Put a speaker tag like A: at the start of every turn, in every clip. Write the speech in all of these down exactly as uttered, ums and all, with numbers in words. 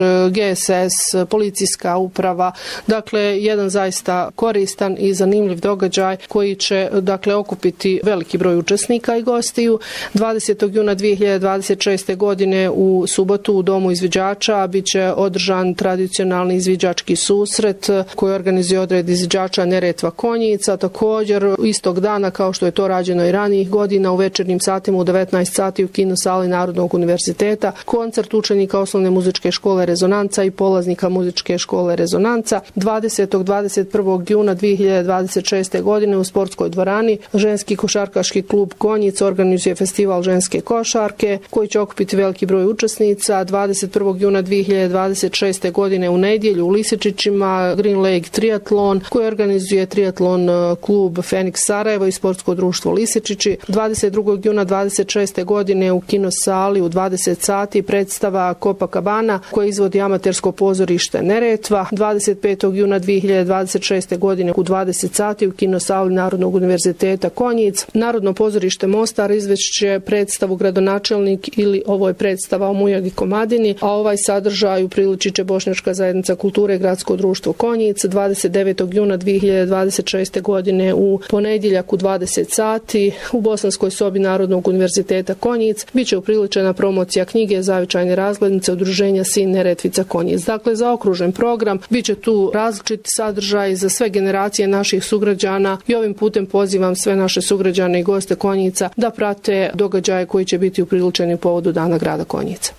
A: G S S, policijska uprava. Dakle, jedan zaista koristan i zanimljiv događaj koji će dakle okupiti veliki broj učesnika i gostiju. dvadesetog juna dvije hiljade dvadeset šeste. godine u subotu u Domu izviđača biće održan tradicionalni izviđački susret koji organizuje odred izviđača Neretva Konjica. Također istog dana, kao što je to rađeno i ranijih godina, u večernjim satima u devetnaest sati u kino sali Narodnog univerziteta koncert učenika osnovne muzičke škole Rezonanca i polaznika muzičke škole Rezonanca. dvadesetog i dvadeset prvog juna dvije hiljade dvadeset šeste. godine u sportskoj dvorani ženski košarkaški klub Konjic organizuje festival ženske košarke koji će okupiti veliki broj učesnica. dvadeset prvog juna dvije hiljade dvadeset šeste. godine u nedjelju u Lisičićima Green Lake triatlon koji organizuje triatlon klub Fenix Sarajevo i sportsko društvo Lisičići. dvadeset drugog juna dvadeset šeste. godine u kino sali u dvadeset sati predstava Copacabana koje izvodi amatersko pozorište Neretva. dvadeset petog juna dvije hiljade dvadeset šeste. godine u dvadeset sati u kino sali Narodnog univerziteta Konjic. Narodno pozorište Mostar izvešće predstavu Gradonačelnik ili ovo je predstava o Mujagi Komadini, a ovaj sadržaj upriličit će Bošnjačka zajednica kulture i gradsko društvo Konjic. dvadeset devetog juna dvije hiljade dvadeset šeste. godine u ponedjeljak u dvadeset sati u Bosanskoj sobi Narodnog univerziteta Konjic biće upriličena promocija knjige Zavičajne razglednice udruženja Sin Neretvica Konjic. Dakle, zaokružen program, biće tu različiti sadržaj za sve generacije naših sugrađana i ovim putem pozivam sve naše sugrađane i goste Konjica da prate događaje koji će biti upriličeni u povodu Dana grada Konjica.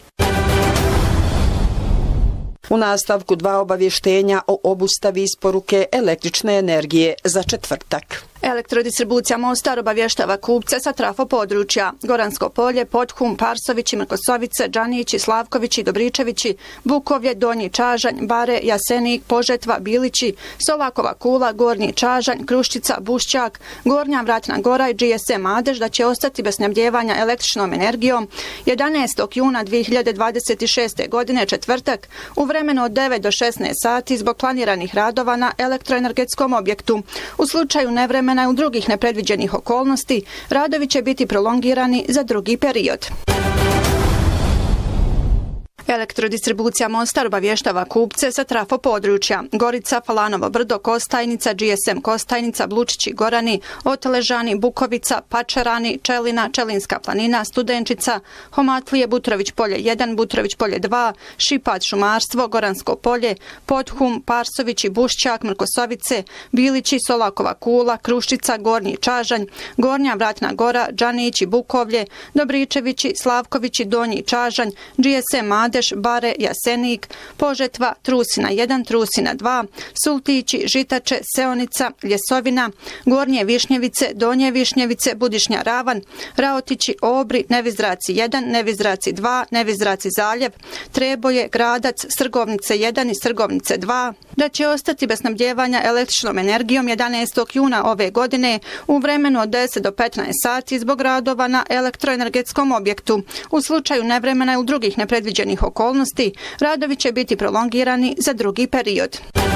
B: U nastavku dva obavještenja o obustavi isporuke električne energije za četvrtak.
C: Elektrodistribucija Mostar obavještava kupce sa trafo područja Goransko polje, Podhum, Parsovići, Mrkosovice, Džanići, Slavkovići, Dobričevići, Bukovlje, Donji Čažanj, Bare, Jasenik, Požetva, Bilići, Solakova Kula, Gornji Čažanj, Kruščica, Bušćak, Gornja Vratna Gora i G S M Adež da će ostati bez snabdijevanja električnom energijom jedanaestog juna dvije hiljade dvadeset šeste. godine četvrtak u vremenu od devet do šesnaest sati zbog planiranih radova na elektroenergetskom objektu. U slučaju nevremena i u drugih nepredviđenih okolnosti, radovi će biti prolongirani za drugi period. Elektrodistribucija Mostar obavještava kupce sa trafo područja Gorica, Falanovo Brdo, Kostajnica, G S M Kostajnica, Blučići, Gorani, Oteležani, Bukovica, Pačerani, Čelina, Čelinska planina, Studenčica, Homatlije, Butrović polje jedan, Butrović polje dva, Šipat, Šumarstvo, Goransko polje, Podhum, Parsovići, Bušćak, Mrkosovice, Bilići, Solakova Kula, Kruščica, Gornji Čažanj, Gornja Vratna Gora, Džanići, Bukovlje, Dobričevići, Slavkovići, Donji Čažanj, G S M Adež, Bare, Jasenik, Požetva, Trusina jedan, Trusina dva, Sultići, Žitače, Seonica, Ljesovina, Gornje Višnjevice, Donje Višnjevice, Budišnja Ravan, Raotići, Obri, Nevizdraci jedan, Nevizdraci dva, Nevizdraci Zaljev, Treboje, Gradac, Strgovnice jedan i Strgovnice dva, da će ostati bez snabdijevanja električnom energijom jedanaestog juna ove godine u vremenu od deset do petnaest sati zbog radova na elektroenergetskom objektu. U slučaju nevremena i u drugih nepredviđenih okolnosti, radovi će biti prolongirani za drugi period.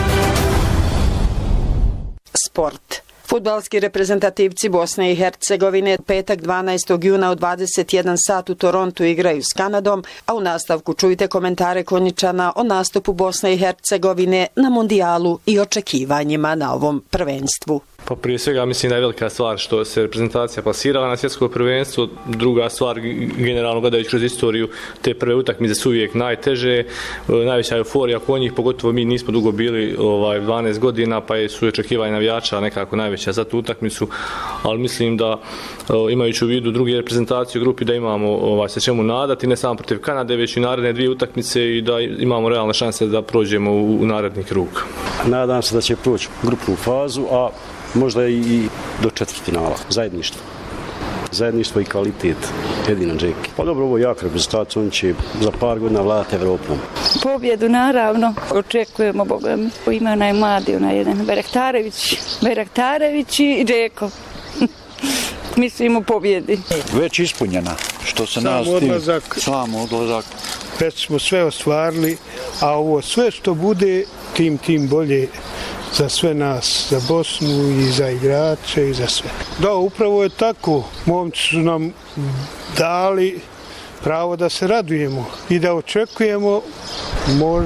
B: Sport. Fudbalski reprezentativci Bosne i Hercegovine petak dvanaestog juna u dvadeset jedan sat u Torontu igraju s Kanadom, a u nastavku čujte komentare Konjičana o nastupu Bosne i Hercegovine na mundijalu i očekivanjima na ovom prvenstvu.
D: Pa prije svega mislim da je velika stvar što se reprezentacija plasirala na svjetsko prvenstvo. Druga stvar, generalno gledajući kroz istoriju, te prve utakmice su uvijek najteže, najveća euforija kod njih, pogotovo mi nismo dugo bili ovaj, dvanaest godina, pa su očekivanja navijača nekako najveća za tu utakmicu, ali mislim da imajući u vidu druge reprezentacije u grupi da imamo ovaj, se čemu nadati, ne samo protiv Kanade, već i naredne dvije utakmice i da imamo realne šanse da prođemo u, u naredni krug.
E: Nadam se da će proći grupnu fazu, a možda i do četvrtfinala. Zajedništvo. Zajedništvo i kvalitet. Jedina Džeki. Pa dobro, ovo je jak reprezentacija, on će za par godina vladati Evropom.
F: Pobjedu, naravno. Očekujemo, Boga mi. Ima onaj mladi, onaj jedan Berektarević. Berektarević i Džeko. Mislim u pobjedi.
G: Već ispunjena. Što se
H: sam
G: nas
H: odlazak.
G: Tim, sam odlazak.
H: Već smo sve ostvarili, a ovo sve što bude, tim, tim bolje za sve nas, za Bosnu i za igrače i za sve. Da, upravo je tako. Momci su nam dali pravo da se radujemo i da očekujemo Možda